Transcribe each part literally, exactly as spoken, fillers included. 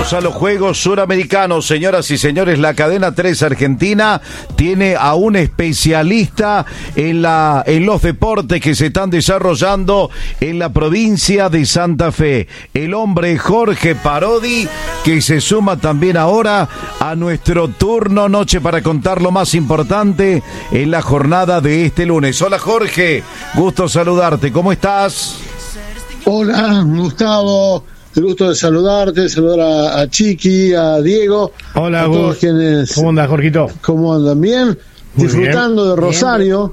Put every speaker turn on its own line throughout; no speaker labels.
Vamos a los Juegos Suramericanos, señoras y señores. La cadena tres Argentina tiene a un especialista en la en los deportes que se están desarrollando en la provincia de Santa Fe. El hombre Jorge Parodi, que se suma también ahora a nuestro turno noche para contar lo más importante en la jornada de este lunes. Hola Jorge, gusto saludarte. ¿Cómo estás?
Hola Gustavo. El gusto de saludarte, saludar a, a Chiqui, a Diego.
Hola,
a todos quienes.
¿Cómo andas, Jorgito?
¿Cómo andan? Bien,
Muy
disfrutando
bien.
de Rosario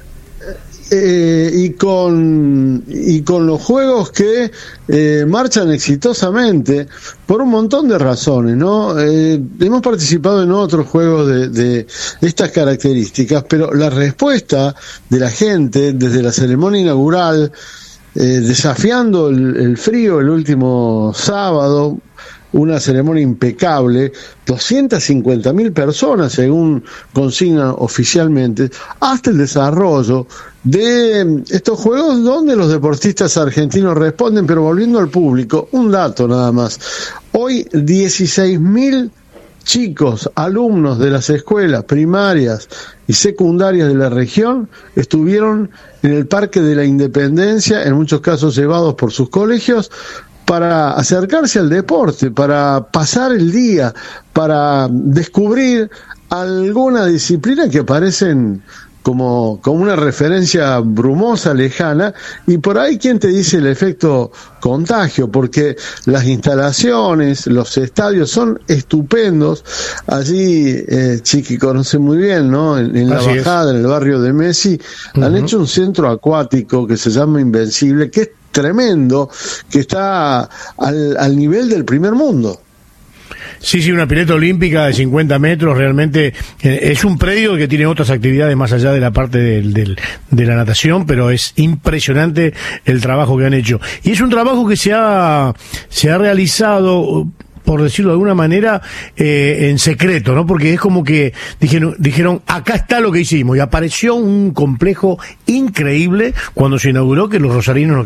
eh, y con y con los juegos que eh, marchan exitosamente por un montón de razones, ¿no? Eh, hemos participado en otros juegos de, de estas características, pero la respuesta de la gente desde la ceremonia inaugural, Eh, desafiando el, el frío el último sábado, una ceremonia impecable, doscientas cincuenta mil personas según consignan oficialmente, hasta el desarrollo de estos juegos donde los deportistas argentinos responden. Pero volviendo al público, un dato nada más: hoy dieciséis mil chicos, alumnos de las escuelas primarias y secundarias de la región estuvieron en el Parque de la Independencia, en muchos casos llevados por sus colegios, para acercarse al deporte, para pasar el día, para descubrir alguna disciplina que aparecen como, como una referencia brumosa, lejana, y por ahí quién te dice el efecto contagio, porque las instalaciones, los estadios son estupendos. Allí eh, Chiqui conoce muy bien, ¿no? En, en la bajada, es. en el barrio de Messi, uh-huh. han hecho un centro acuático que se llama Invencible, que es tremendo, que está al, al nivel del primer mundo.
Sí, sí, una pileta olímpica de cincuenta metros, realmente eh, es un predio que tiene otras actividades más allá de la parte del, del, de la natación, pero es impresionante el trabajo que han hecho. Y es un trabajo que se ha, se ha realizado, por decirlo de alguna manera, eh, en secreto, ¿no? Porque es como que dijeron, dijeron, acá está lo que hicimos, y apareció un complejo increíble cuando se inauguró, que los rosarinos